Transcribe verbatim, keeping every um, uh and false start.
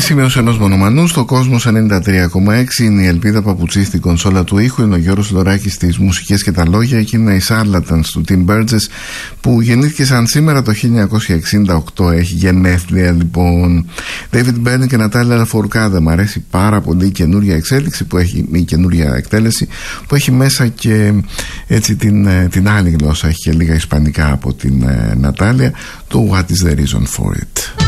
Σημείωση ενός μονομανού στο Κόσμος ενενήντα τρία κόμμα έξι. Είναι η Ελπίδα Παπουτσή στην κονσόλα του ήχου. Είναι ο Γιώργος Λοράκης στις μουσικές και τα λόγια. Και είναι οι Charlatans του Tim Burgess, που γεννήθηκε σαν σήμερα το χίλια εννιακόσια εξήντα οκτώ. Έχει γενέθλια λοιπόν. David Byrne και Νατάλια Λαφορκάδε. Μ' αρέσει πάρα πολύ η καινούρια εξέλιξη που έχει, η καινούρια εκτέλεση που έχει μέσα και έτσι την, την άλλη γλώσσα. Έχει και λίγα ισπανικά από την ε, Νατάλια. Το What is the reason for it.